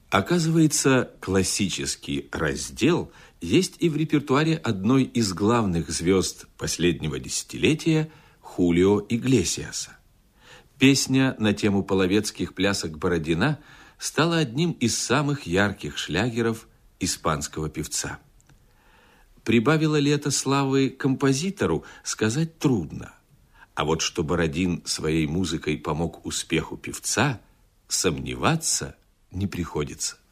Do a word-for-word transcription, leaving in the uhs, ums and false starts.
Оказывается, классический раздел есть и в репертуаре одной из главных звезд последнего десятилетия Хулио Иглесиаса. Песня на тему половецких плясок Бородина стала одним из самых ярких шлягеров испанского певца. Прибавило ли это славы композитору, сказать трудно. А вот что Бородин своей музыкой помог успеху певца, сомневаться не приходится.